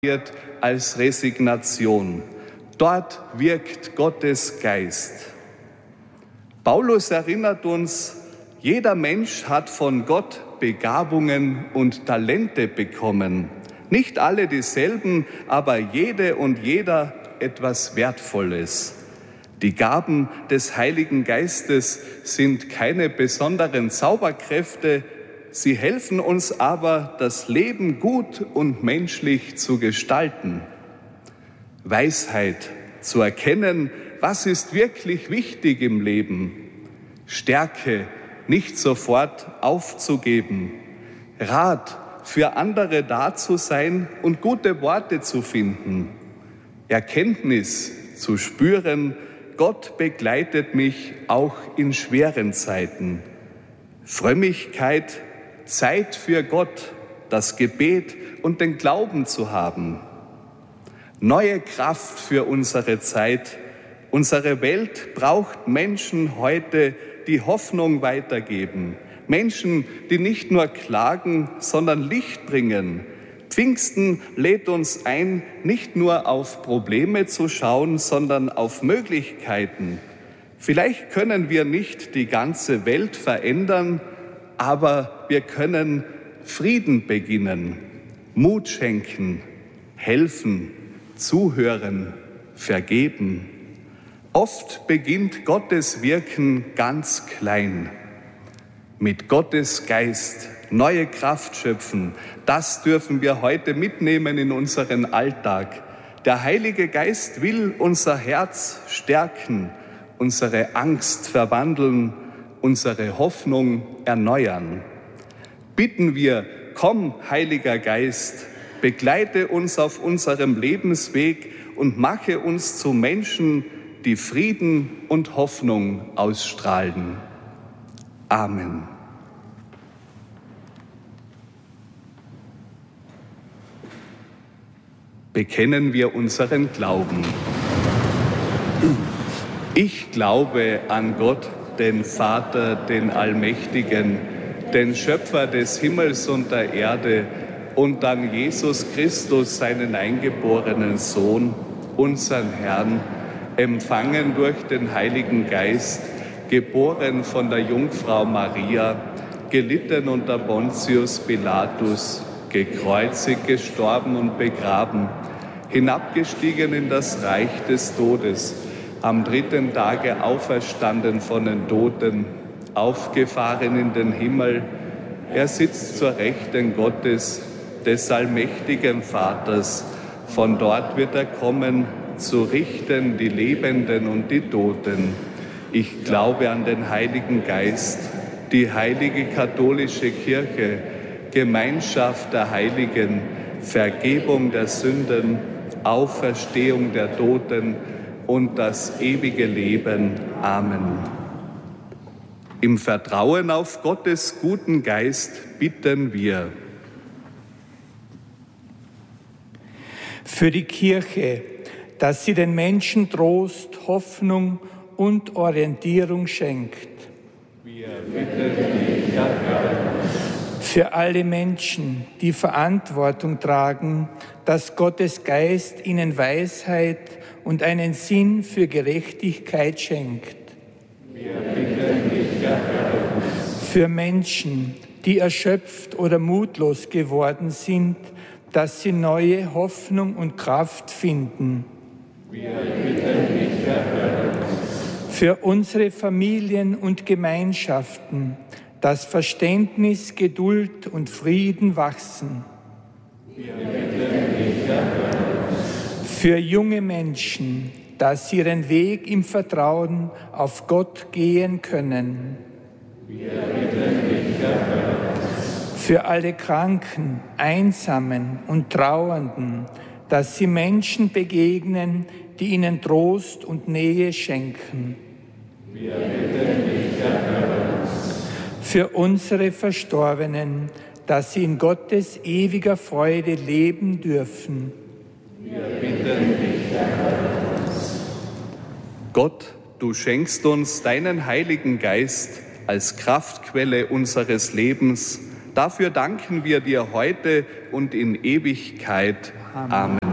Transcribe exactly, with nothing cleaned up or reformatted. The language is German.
wird als Resignation. Dort wirkt Gottes Geist. Paulus erinnert uns, jeder Mensch hat von Gott Begabungen und Talente bekommen. Nicht alle dieselben, aber jede und jeder etwas Wertvolles. Die Gaben des Heiligen Geistes sind keine besonderen Zauberkräfte, sie helfen uns aber, das Leben gut und menschlich zu gestalten. Weisheit, zu erkennen, was ist wirklich wichtig im Leben. Stärke, nicht sofort aufzugeben. Rat, für andere da zu sein und gute Worte zu finden. Erkenntnis, zu spüren, Gott begleitet mich auch in schweren Zeiten. Frömmigkeit, Zeit für Gott, das Gebet und den Glauben zu haben. Neue Kraft für unsere Zeit. Unsere Welt braucht Menschen heute, die Hoffnung weitergeben. Menschen, die nicht nur klagen, sondern Licht bringen. Pfingsten lädt uns ein, nicht nur auf Probleme zu schauen, sondern auf Möglichkeiten. Vielleicht können wir nicht die ganze Welt verändern, aber wir können Frieden beginnen, Mut schenken, helfen, zuhören, vergeben. Oft beginnt Gottes Wirken ganz klein. Mit Gottes Geist neue Kraft schöpfen, das dürfen wir heute mitnehmen in unseren Alltag. Der Heilige Geist will unser Herz stärken, unsere Angst verwandeln, unsere Hoffnung erneuern. Bitten wir, komm, Heiliger Geist, begleite uns auf unserem Lebensweg und mache uns zu Menschen, die Frieden und Hoffnung ausstrahlen. Amen. Bekennen wir unseren Glauben. Ich glaube an Gott, den Vater, den Allmächtigen, den Schöpfer des Himmels und der Erde und an Jesus Christus, seinen eingeborenen Sohn, unseren Herrn, empfangen durch den Heiligen Geist, geboren von der Jungfrau Maria, gelitten unter Pontius Pilatus, gekreuzigt, gestorben und begraben, hinabgestiegen in das Reich des Todes, am dritten Tage auferstanden von den Toten, aufgefahren in den Himmel. Er sitzt zur Rechten Gottes, des allmächtigen Vaters. Von dort wird er kommen, zu richten die Lebenden und die Toten. Ich glaube an den Heiligen Geist, die heilige katholische Kirche, Gemeinschaft der Heiligen, Vergebung der Sünden, Auferstehung der Toten und das ewige Leben. Amen. Im Vertrauen auf Gottes guten Geist bitten wir. Für die Kirche, dass sie den Menschen Trost, Hoffnung und Orientierung schenkt. Wir bitten dich, Herr. Für alle Menschen, die Verantwortung tragen, dass Gottes Geist ihnen Weisheit und einen Sinn für Gerechtigkeit schenkt. Wir bitten dich, Herr. Für Menschen, die erschöpft oder mutlos geworden sind, dass sie neue Hoffnung und Kraft finden. Wir bitten dich, Herr. Für unsere Familien und Gemeinschaften, dass Verständnis, Geduld und Frieden wachsen. Wir bitten dich, Herr. Für junge Menschen, dass sie ihren Weg im Vertrauen auf Gott gehen können. Wir bitten dich, Herr. Für alle Kranken, Einsamen und Trauernden, dass sie Menschen begegnen, die ihnen Trost und Nähe schenken. Wir bitten dich, Herr. Für unsere Verstorbenen, dass sie in Gottes ewiger Freude leben dürfen. Wir bitten dich, Herr. Gott, du schenkst uns deinen Heiligen Geist als Kraftquelle unseres Lebens. Dafür danken wir dir heute und in Ewigkeit. Amen.